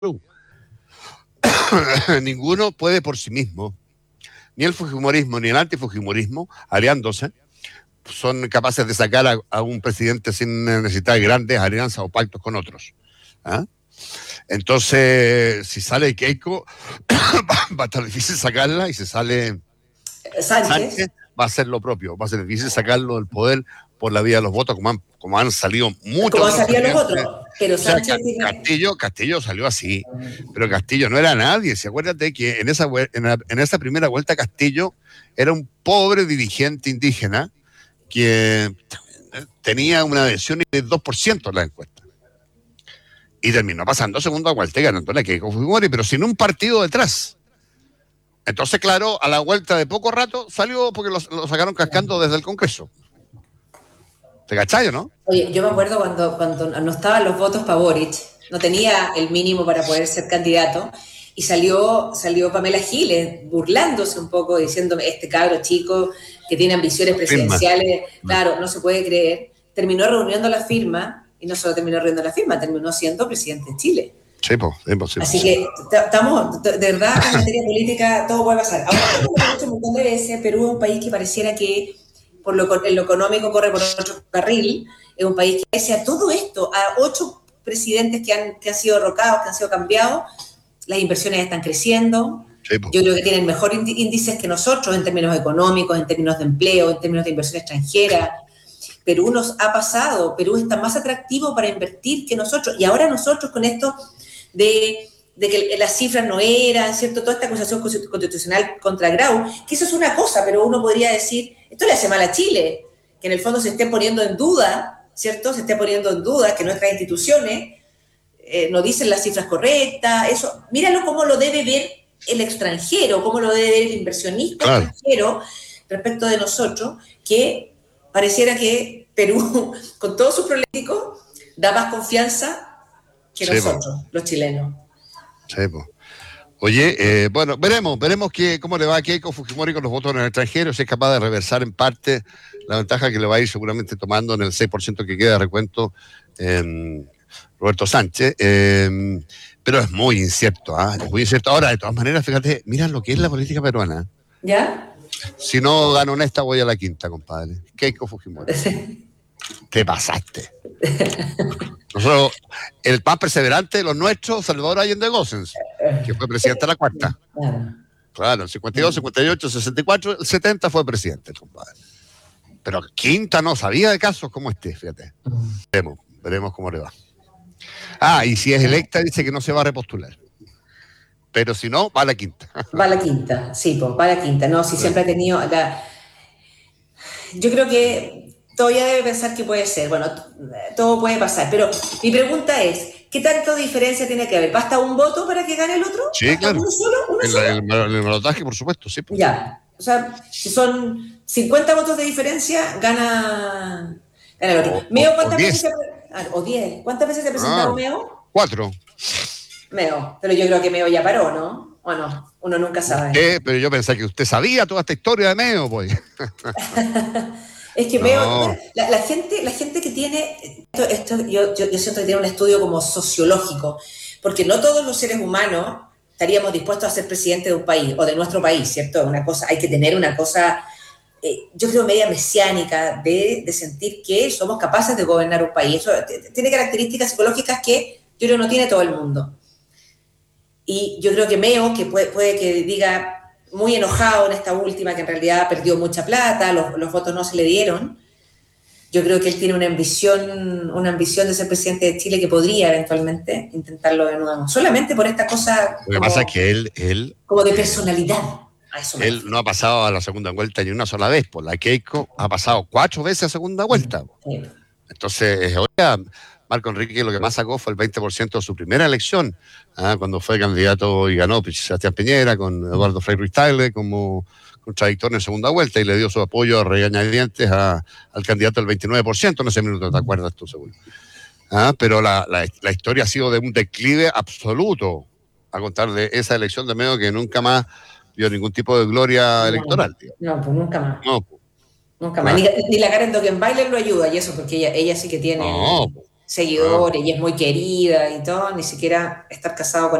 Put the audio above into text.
Ninguno puede por sí mismo, ni el fujimorismo ni el antifujimorismo, aliándose, son capaces de sacar a un presidente sin necesitar grandes alianzas o pactos con otros. ¿Ah? Entonces, si sale Keiko, va a estar difícil sacarla, y si sale Sánchez, va a ser lo propio. Va a ser difícil sacarlo del poder por la vía de los votos, como han salido muchos. Como salían los otros. Pero Sánchez, o sea, Castillo salió así, pero Castillo no era nadie. Si acuérdate que en esa primera vuelta Castillo era un pobre dirigente indígena que tenía una adhesión del 2% en la encuesta. Y terminó pasando segunda vuelta y ganándole a Keiko Fujimori, pero sin un partido detrás. Entonces, claro, a la vuelta de poco rato salió porque lo sacaron cascando desde el Congreso. ¿Te cachai, no? Oye, yo me acuerdo cuando no estaban los votos para Boric, no tenía el mínimo para poder ser candidato, y salió Pamela Giles burlándose un poco, diciéndome, este cabro chico que tiene ambiciones presidenciales, claro, no se puede creer. Terminó reuniendo la firma, y no solo terminó reuniendo la firma, terminó siendo presidente de Chile. Sí, pues. Así que estamos, de verdad, en materia política todo puede pasar. Ahora, como he dicho un montón de veces, Perú es un país que pareciera que en lo económico corre por otro carril. Es un país que, pese a todo esto, a 8 presidentes que han sido derrocados, que han sido cambiados, las inversiones están creciendo. Sí, yo creo que tienen mejores índices que nosotros en términos económicos, en términos de empleo, en términos de inversión extranjera. Perú nos ha pasado, Perú está más atractivo para invertir que nosotros. Y ahora nosotros con esto de que las cifras no eran, ¿cierto? Toda esta acusación constitucional contra Grau, que eso es una cosa, pero uno podría decir, esto le hace mal a Chile, que en el fondo se esté poniendo en duda, ¿cierto? Se esté poniendo en duda que nuestras instituciones no dicen las cifras correctas, eso. Míralo cómo lo debe ver el extranjero, cómo lo debe ver el inversionista extranjero respecto de nosotros, que pareciera que Perú, con todos sus políticos, da más confianza que nosotros, los chilenos. Sí, pues. Oye, bueno, veremos cómo le va a Keiko Fujimori con los votos en el extranjero, si es capaz de reversar en parte la ventaja que le va a ir seguramente tomando en el 6% que queda de recuento Roberto Sánchez, pero es muy incierto, es muy incierto. Ahora, de todas maneras, fíjate, mira lo que es la política peruana. ¿Ya? Si no gano en esta, voy a la quinta, compadre. Keiko Fujimori. Te pasaste. Nosotros, el más perseverante de los nuestros, Salvador Allende Gossens, que fue presidente de la cuarta. Claro, el 52, 58, 64, el 70 fue presidente, compadre. Pero quinta no sabía de casos como este, fíjate. Veremos cómo le va. Y si es electa, dice que no se va a repostular. Pero si no, va a la quinta. Va a la quinta, sí, pues, va a la quinta. No, si siempre ha tenido Yo creo que todavía debe pensar que puede ser. Bueno, todo puede pasar. Pero mi pregunta es, ¿qué tanta diferencia tiene que haber? ¿Basta un voto para que gane el otro? Sí, claro. ¿Uno solo? El balotaje, por supuesto, sí. Pues. Ya. O sea, si son 50 votos de diferencia, gana el otro. ¿Meo cuántas veces o 10. ¿Cuántas veces se ha presentado Meo? 4. Meo. Pero yo creo que Meo ya paró, ¿no? ¿O no? Uno nunca sabe. Pero yo pensé que usted sabía toda esta historia de Meo, pues. Es que Meo, la gente que tiene esto yo siento que tiene un estudio como sociológico, porque no todos los seres humanos estaríamos dispuestos a ser presidente de un país o de nuestro país, ¿cierto? Una cosa, hay que tener una cosa, yo creo, media mesiánica de sentir que somos capaces de gobernar un país. Eso tiene características psicológicas que yo creo no tiene todo el mundo. Y yo creo que Meo, que puede que diga muy enojado en esta última, que en realidad perdió mucha plata, los votos no se le dieron, yo creo que él tiene una ambición de ser presidente de Chile que podría eventualmente intentarlo de nuevo, solamente por esta cosa. Lo que pasa es que él como de personalidad. Él no ha pasado a la segunda vuelta ni una sola vez, pues la Keiko ha pasado 4 veces a segunda vuelta. Sí. Entonces, ahora Marco Enrique lo que más sacó fue el 20% de su primera elección, cuando fue candidato y ganó Sebastián Piñera con Eduardo Frei Ruiz-Tagle como contradictor en segunda vuelta, y le dio su apoyo a regañadientes al candidato del 29% en ese minuto, ¿te acuerdas tú, seguro? Pero la historia ha sido de un declive absoluto, a contar de esa elección de Meo, que nunca más vio ningún tipo de gloria electoral. Tío. No, pues nunca más. No, pues. Nunca más. Ni la Karen Dockenbailer lo ayuda, y eso porque ella sí que tiene... seguidores y es muy querida y todo, ni siquiera estar casado con